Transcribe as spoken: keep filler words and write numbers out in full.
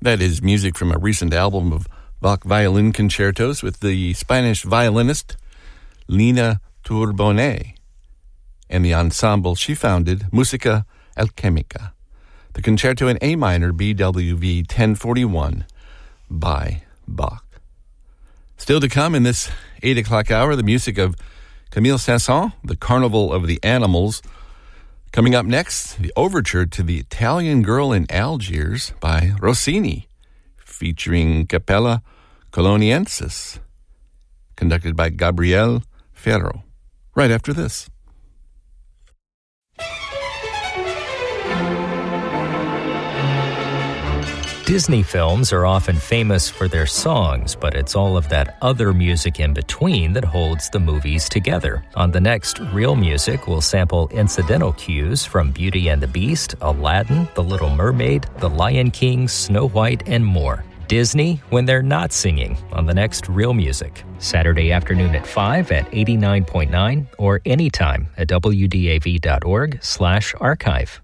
That is music from a recent album of Bach violin concertos with the Spanish violinist Lina Turbone and the ensemble she founded, Musica Alchemica. The concerto in A minor, B W V ten forty-one, by Bach. Still to come in this eight o'clock hour, the music of Camille Saint-Saëns, The Carnival of the Animals. Coming up next, the overture to The Italian Girl in Algiers by Rossini, featuring Capella Coloniensis, conducted by Gabriele Ferro. Right after this. Disney films are often famous for their songs, but it's all of that other music in between that holds the movies together. On the next Real Music, we'll sample incidental cues from Beauty and the Beast, Aladdin, The Little Mermaid, The Lion King, Snow White, and more. Disney when they're not singing on the next Real Music. Saturday afternoon at five at eighty-nine point nine or anytime at W D A V dot org slash archive.